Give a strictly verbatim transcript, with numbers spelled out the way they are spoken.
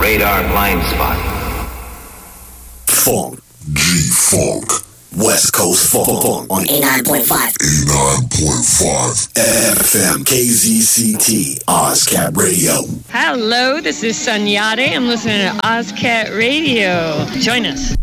radar blind spot. Funk. G-Funk. West Coast Funk on eighty-nine point five. eighty-nine point five F M K Z C T OzCat Radio. Hello, this is Sunyade. I'm listening to OzCat Radio. Join us.